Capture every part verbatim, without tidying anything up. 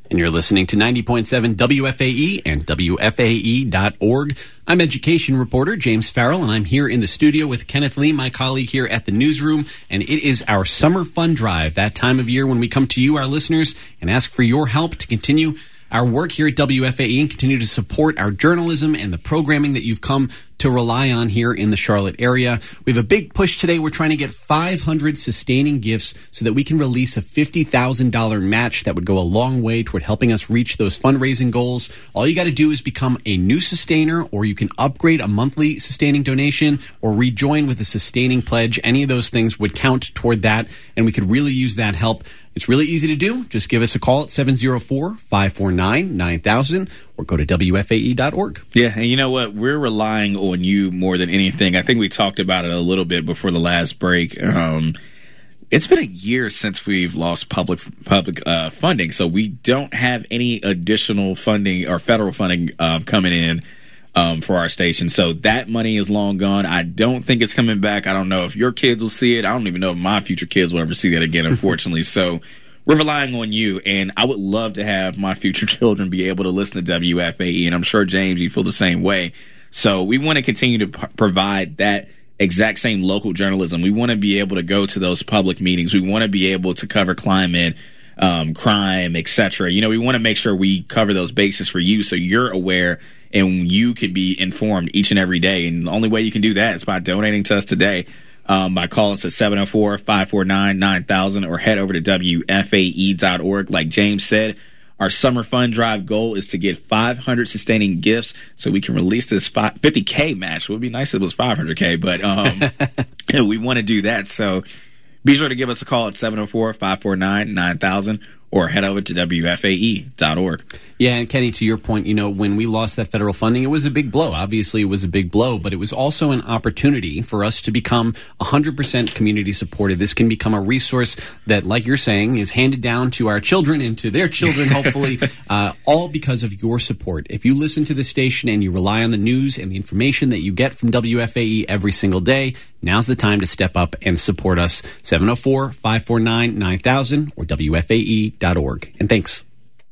And you're listening to ninety point seven W F A E and W F A E dot org. I'm education reporter James Farrell, and I'm here in the studio with Kenneth Lee, my colleague here at the newsroom. And it is our summer fund drive, that time of year when we come to you, our listeners, and ask for your help to continue our work here at W F A E and continue to support our journalism and the programming that you've come to rely on here in the Charlotte area. We have a big push today. We're trying to get five hundred sustaining gifts so that we can release a fifty thousand dollars match that would go a long way toward helping us reach those fundraising goals. All you got to do is become a new sustainer, or you can upgrade a monthly sustaining donation or rejoin with a sustaining pledge. Any of those things would count toward that, and we could really use that help. It's really easy to do. Just give us a call at seven oh four, five four nine, nine thousand or go to W F A E dot org. Yeah, and you know what? We're relying on you more than anything. I think we talked about it a little bit before the last break. Um, it's been a year since we've lost public public uh, funding, so we don't have any additional funding or federal funding uh, coming in um, for our station. So that money is long gone. I don't think it's coming back. I don't know if your kids will see it. I don't even know if my future kids will ever see that again, unfortunately. So we're relying on you, and I would love to have my future children be able to listen to W F A E, and I'm sure, James, you feel the same way. So we want to continue to p- provide that exact same local journalism. We want to be able to go to those public meetings. We want to be able to cover climate, um, crime, et cetera. You know, we want to make sure we cover those bases for you so you're aware and you can be informed each and every day. And the only way you can do that is by donating to us today. Um, by calling us at seven oh four, five four nine, nine thousand or head over to W F A E dot org. Like James said, our summer fund drive goal is to get five hundred sustaining gifts so we can release this fifty K match. It would be nice if it was five hundred K, but um, we want to do that. So be sure to give us a call at seven oh four, five four nine, nine thousand or head over to W F A E dot org. Yeah, and Kenny, to your point, you know, when we lost that federal funding, it was a big blow. Obviously, it was a big blow, but it was also an opportunity for us to become one hundred percent community supported. This can become a resource that, like you're saying, is handed down to our children and to their children, hopefully, uh, all because of your support. If you listen to the station and you rely on the news and the information that you get from W F A E every single day, now's the time to step up and support us. seven oh four, five four nine, nine thousand or W F A E dot org. And thanks.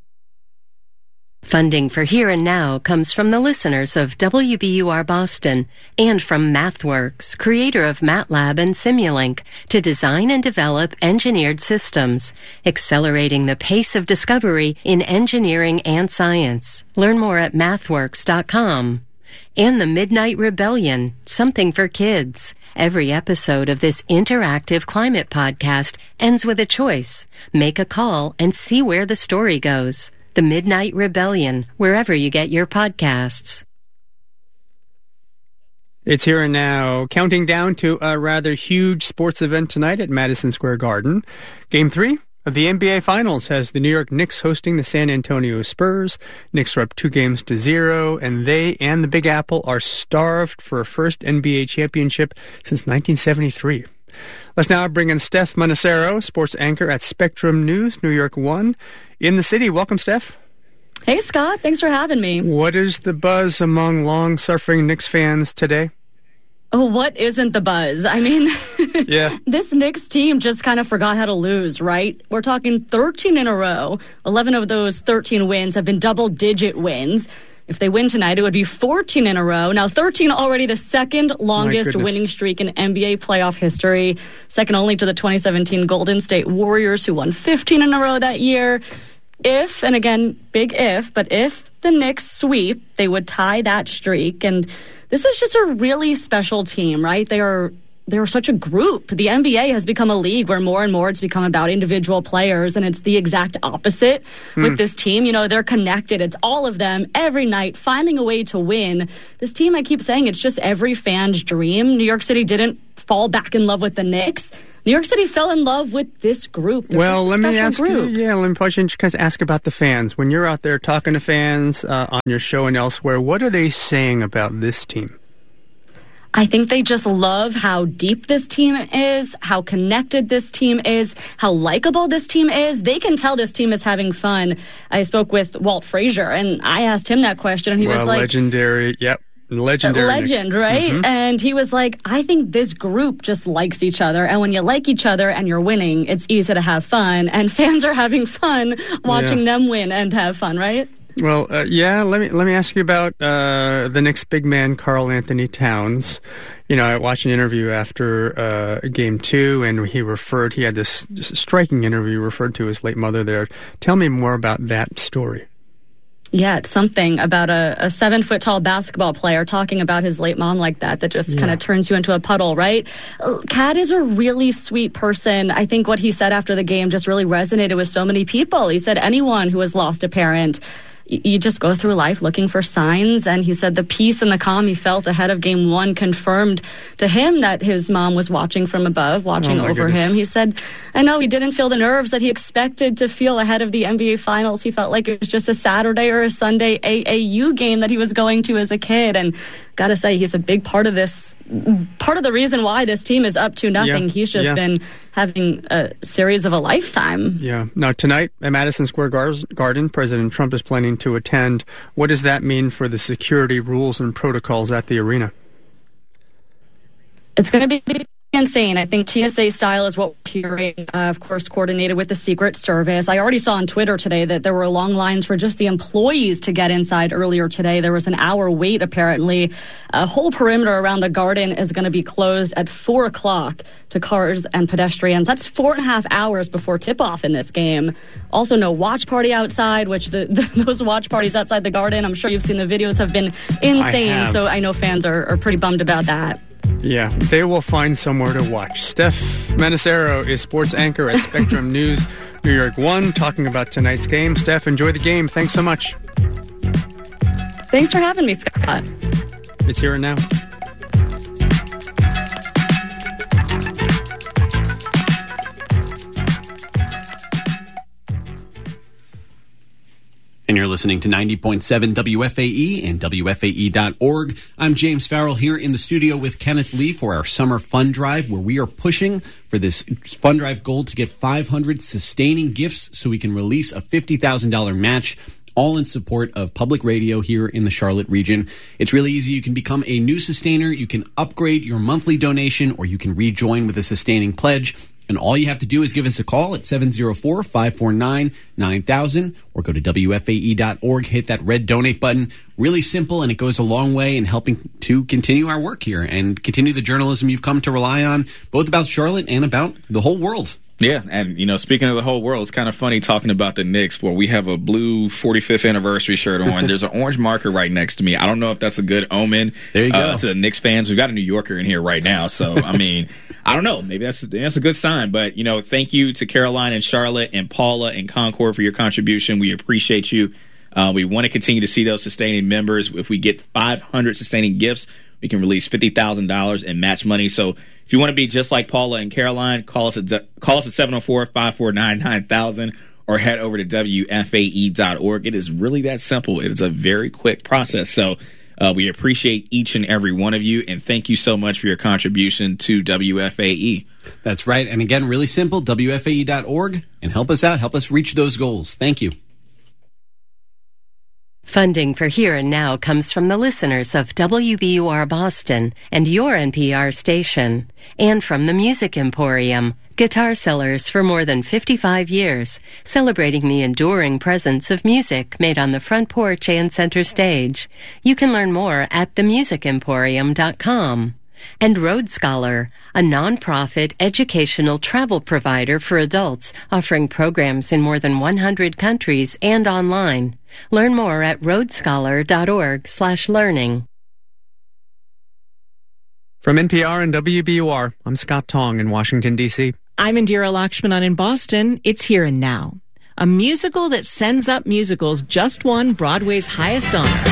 Funding for Here and Now comes from the listeners of W B U R Boston and from MathWorks, creator of MATLAB and Simulink, to design and develop engineered systems, accelerating the pace of discovery in engineering and science. Learn more at mathworks dot com. And the Midnight Rebellion, something for kids. Every episode of this interactive climate podcast ends with a choice. Make a call and see where the story goes. The Midnight Rebellion, wherever you get your podcasts. It's Here and Now, counting down to a rather huge sports event tonight at Madison Square Garden. Game three of the N B A Finals has the New York Knicks hosting the San Antonio Spurs. Knicks are up two games to zero, and they and the Big Apple are starved for a first N B A championship since nineteen seventy-three. Let's now bring in Steph Monacero, sports anchor at Spectrum News, New York One, in the city. Welcome, Steph. Hey, Scott. Thanks for having me. What is the buzz among long-suffering Knicks fans today? Oh, what isn't the buzz? I mean, yeah. This Knicks team just kind of forgot how to lose, right? We're talking thirteen in a row. eleven of those thirteen wins have been double-digit wins. If they win tonight, it would be fourteen in a row. Now, thirteen already the second longest winning streak in N B A playoff history, second only to the twenty seventeen Golden State Warriors, who won fifteen in a row that year. If, and again, big if, but if the Knicks sweep, they would tie that streak. And this is just a really special team, right? They are they're such a group. The N B A has become a league where more and more it's become about individual players, and it's the exact opposite mm. with this team. You know, they're connected. It's all of them every night finding a way to win. This team, I keep saying, it's just every fan's dream. New York City didn't fall back in love with the Knicks. New York City fell in love with this group. They're well, let me ask group. you. Yeah, let me pause you and just ask about the fans. When you're out there talking to fans uh, on your show and elsewhere, what are they saying about this team? I think they just love how deep this team is, how connected this team is, how likable this team is. They can tell this team is having fun. I spoke with Walt Frazier, and I asked him that question, and he well, was like... legendary, yep. Legendary. Legend, right? Mm-hmm. And he was like, I think this group just likes each other. And when you like each other and you're winning, it's easy to have fun. And fans are having fun watching yeah. them win and have fun, right? Well, uh, yeah, let me let me ask you about uh, the Knicks big man, Karl Anthony Towns. You know, I watched an interview after uh, game two, and he referred, he had this striking interview, referred to his late mother there. Tell me more about that story. Yeah, it's something about a, a seven-foot-tall basketball player talking about his late mom like that that just yeah. kind of turns you into a puddle, right? Cat is a really sweet person. I think what he said after the game just really resonated with so many people. He said anyone who has lost a parent, you just go through life looking for signs. And he said the peace and the calm he felt ahead of game one confirmed to him that his mom was watching from above, watching oh over goodness. him. He said, I know he didn't feel the nerves that he expected to feel ahead of the N B A Finals. He felt like it was just a Saturday or a Sunday A A U game that he was going to as a kid. And gotta say, he's a big part of this, part of the reason why this team is up to nothing. Yeah. He's just yeah. been having a series of a lifetime. Yeah. Now, tonight at Madison Square Garden, President Trump is planning to attend. What does that mean for the security rules and protocols at the arena? It's going to be insane. I think T S A style is what we're hearing, uh, of course, coordinated with the Secret Service. I already saw on Twitter today that there were long lines for just the employees to get inside earlier today. There was an hour wait, apparently. A whole perimeter around the garden is going to be closed at four o'clock to cars and pedestrians. That's four and a half hours before tip-off in this game. Also, no watch party outside, which the, the those watch parties outside the garden, I'm sure you've seen the videos, have been insane. I have. So I know fans are, are pretty bummed about that. Yeah, they will find somewhere to watch. Steph Manicero is sports anchor at Spectrum News, New York One, talking about tonight's game. Steph, enjoy the game. Thanks so much. Thanks for having me, Scott. It's here and now. And you're listening to ninety point seven W F A E and W F A E dot org. I'm James Farrell here in the studio with Kenneth Lee for our summer fund drive, where we are pushing for this fund drive goal to get five hundred sustaining gifts so we can release a fifty thousand dollars match, all in support of public radio here in the Charlotte region. It's really easy. You can become a new sustainer. You can upgrade your monthly donation, or you can rejoin with a sustaining pledge. And all you have to do is give us a call at seven oh four, five four nine, nine thousand or go to W F A E dot org, hit that red donate button. Really simple, and it goes a long way in helping to continue our work here and continue the journalism you've come to rely on, both about Charlotte and about the whole world. Yeah, and, you know, speaking of the whole world, it's kind of funny talking about the Knicks, where we have a blue forty-fifth anniversary shirt on. There's an orange marker right next to me. I don't know if that's a good omen there you go. Uh, to the Knicks fans. We've got a New Yorker in here right now, so, I mean, I don't know. Maybe that's, that's a good sign. But, you know, thank you to Caroline and Charlotte and Paula and Concord for your contribution. We appreciate you. Uh, we want to continue to see those sustaining members. If we get five hundred sustaining gifts, we can release fifty thousand dollars in match money. So if you want to be just like Paula and Caroline, call us at call us at seven oh four, five four nine, nine thousand or head over to W F A E dot org. It is really that simple. It is a very quick process. So uh, we appreciate each and every one of you, and thank you so much for your contribution to W F A E. That's right. And again, really simple, W F A E dot org, and help us out. Help us reach those goals. Thank you. Funding for Here and Now comes from the listeners of W B U R Boston and your N P R station, and from the Music Emporium, guitar sellers for more than fifty-five years, celebrating the enduring presence of music made on the front porch and center stage. You can learn more at the music emporium dot com. And Road Scholar, a nonprofit educational travel provider for adults offering programs in more than one hundred countries and online. Learn more at road scholar dot org slash learning. From N P R and W B U R, I'm Scott Tong in Washington, D C I'm Indira Lakshmanan in Boston. It's Here and Now. A musical that sends up musicals just won Broadway's highest honor.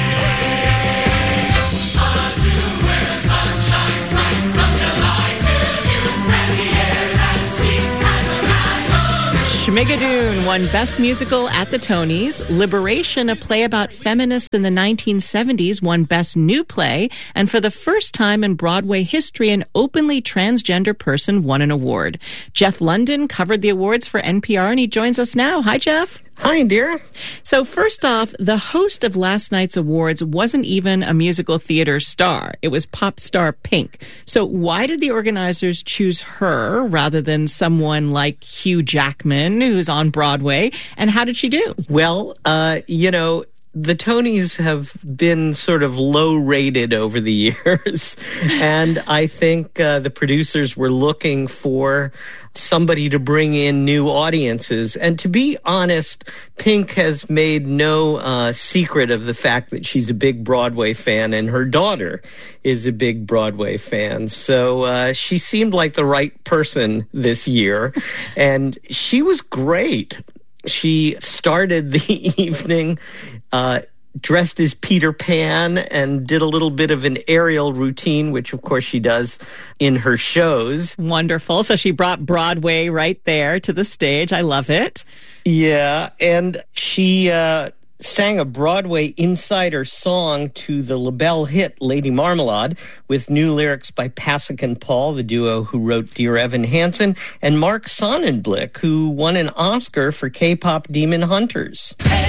Schmigadoon won Best Musical at the Tonys. Liberation, a play about feminists in the nineteen seventies, won Best New Play. And for the first time in Broadway history, an openly transgender person won an award. Jeff London covered the awards for N P R, and he joins us now. Hi, Jeff. Hi, Indira. So first off, the host of last night's awards wasn't even a musical theater star. It was pop star Pink. So why did the organizers choose her rather than someone like Hugh Jackman, who's on Broadway? And how did she do? Well, uh, you know, the Tonys have been sort of low rated over the years. And I think uh, the producers were looking for somebody to bring in new audiences. And to be honest, Pink has made no uh, secret of the fact that she's a big Broadway fan, and her daughter is a big Broadway fan. So uh, she seemed like the right person this year, and she was great. She started the evening uh, dressed as Peter Pan and did a little bit of an aerial routine, which, of course, she does in her shows. Wonderful. So she brought Broadway right there to the stage. I love it. Yeah, and she uh, sang a Broadway insider song to the LaBelle hit Lady Marmalade with new lyrics by Pasek and Paul, the duo who wrote Dear Evan Hansen, and Mark Sonnenblick, who won an Oscar for K-pop Demon Hunters.